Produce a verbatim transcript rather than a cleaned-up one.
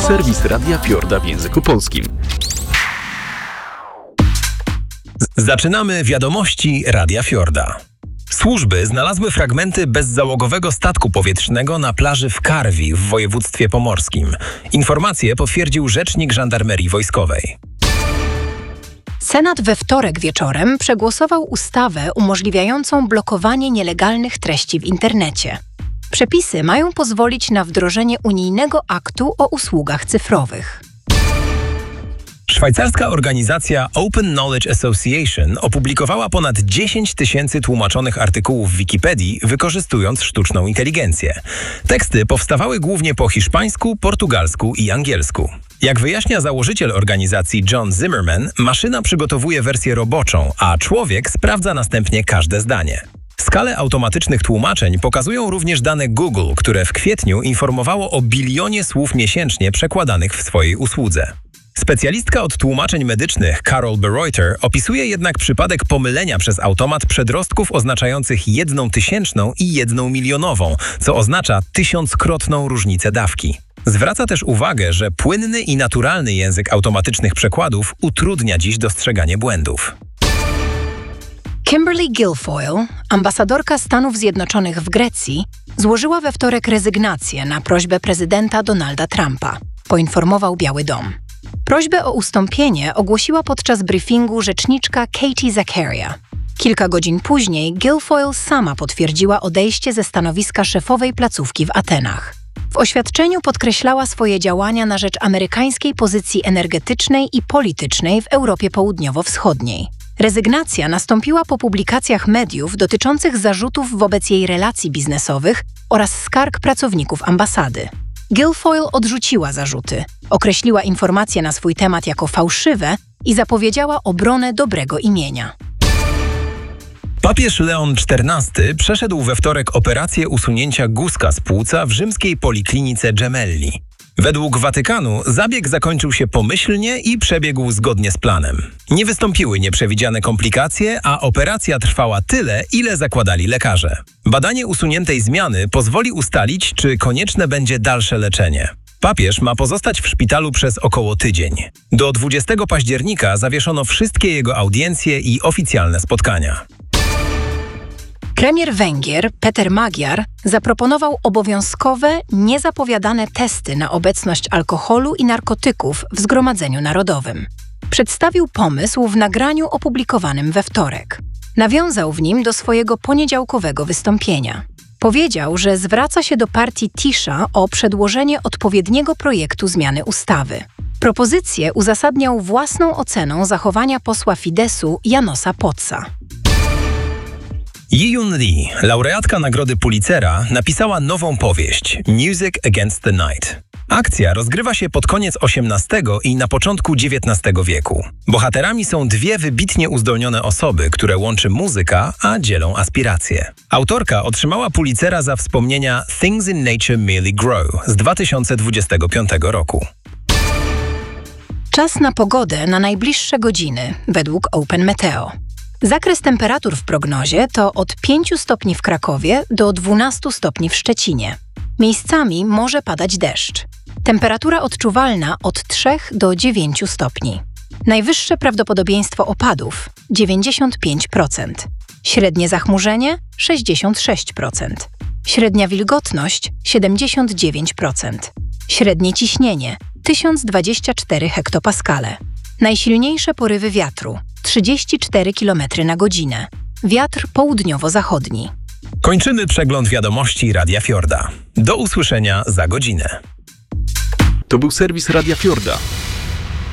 Serwis Radia Fiorda w języku polskim. Zaczynamy wiadomości Radia Fiorda. Służby znalazły fragmenty bezzałogowego statku powietrznego na plaży w Karwi w województwie pomorskim. Informację potwierdził rzecznik żandarmerii wojskowej. Senat we wtorek wieczorem przegłosował ustawę umożliwiającą blokowanie nielegalnych treści w internecie. Przepisy mają pozwolić na wdrożenie unijnego aktu o usługach cyfrowych. Szwajcarska organizacja Open Knowledge Association opublikowała ponad dziesięć tysięcy tłumaczonych artykułów w Wikipedii, wykorzystując sztuczną inteligencję. Teksty powstawały głównie po hiszpańsku, portugalsku i angielsku. Jak wyjaśnia założyciel organizacji John Zimmerman, maszyna przygotowuje wersję roboczą, a człowiek sprawdza następnie każde zdanie. Skalę automatycznych tłumaczeń pokazują również dane Google, które w kwietniu informowało o bilionie słów miesięcznie przekładanych w swojej usłudze. Specjalistka od tłumaczeń medycznych Carol Bereuter opisuje jednak przypadek pomylenia przez automat przedrostków oznaczających jedną tysięczną i jedną milionową, co oznacza tysiąckrotną różnicę dawki. Zwraca też uwagę, że płynny i naturalny język automatycznych przekładów utrudnia dziś dostrzeganie błędów. Kimberly Guilfoyle, ambasadorka Stanów Zjednoczonych w Grecji, złożyła we wtorek rezygnację na prośbę prezydenta Donalda Trumpa, poinformował Biały Dom. Prośbę o ustąpienie ogłosiła podczas briefingu rzeczniczka Katie Zakaria. Kilka godzin później Guilfoyle sama potwierdziła odejście ze stanowiska szefowej placówki w Atenach. W oświadczeniu podkreślała swoje działania na rzecz amerykańskiej pozycji energetycznej i politycznej w Europie Południowo-Wschodniej. Rezygnacja nastąpiła po publikacjach mediów dotyczących zarzutów wobec jej relacji biznesowych oraz skarg pracowników ambasady. Guilfoyle odrzuciła zarzuty, określiła informacje na swój temat jako fałszywe i zapowiedziała obronę dobrego imienia. Papież Leon czternasty przeszedł we wtorek operację usunięcia guzka z płuca w rzymskiej poliklinice Gemelli. Według Watykanu zabieg zakończył się pomyślnie i przebiegł zgodnie z planem. Nie wystąpiły nieprzewidziane komplikacje, a operacja trwała tyle, ile zakładali lekarze. Badanie usuniętej zmiany pozwoli ustalić, czy konieczne będzie dalsze leczenie. Papież ma pozostać w szpitalu przez około tydzień. Do dwudziestego października zawieszono wszystkie jego audiencje i oficjalne spotkania. Premier Węgier Peter Magyar zaproponował obowiązkowe, niezapowiadane testy na obecność alkoholu i narkotyków w Zgromadzeniu Narodowym. Przedstawił pomysł w nagraniu opublikowanym we wtorek. Nawiązał w nim do swojego poniedziałkowego wystąpienia. Powiedział, że zwraca się do partii Tisza o przedłożenie odpowiedniego projektu zmiany ustawy. Propozycję uzasadniał własną oceną zachowania posła Fidesu Janosa Potsa. Yi-Yun Lee, laureatka Nagrody Pulitzera, napisała nową powieść Music Against the Night. Akcja rozgrywa się pod koniec osiemnastego i na początku dziewiętnastego wieku. Bohaterami są dwie wybitnie uzdolnione osoby, które łączy muzyka, a dzielą aspiracje. Autorka otrzymała Pulitzera za wspomnienia Things in Nature Merely Grow z dwa tysiące dwudziestego piątego roku. Czas na pogodę na najbliższe godziny według Open Meteo. Zakres temperatur w prognozie to od pięciu stopni w Krakowie do dwunastu stopni w Szczecinie. Miejscami może padać deszcz. Temperatura odczuwalna od trzech do dziewięciu stopni. Najwyższe prawdopodobieństwo opadów dziewięćdziesiąt pięć procent. Średnie zachmurzenie sześćdziesiąt sześć procent. Średnia wilgotność siedemdziesiąt dziewięć procent. Średnie ciśnienie tysiąc dwadzieścia cztery hektopaskale. Najsilniejsze porywy wiatru trzydzieści cztery kilometry na godzinę. Wiatr południowo-zachodni. Kończymy przegląd wiadomości Radia Fiorda. Do usłyszenia za godzinę. To był serwis Radia Fiorda.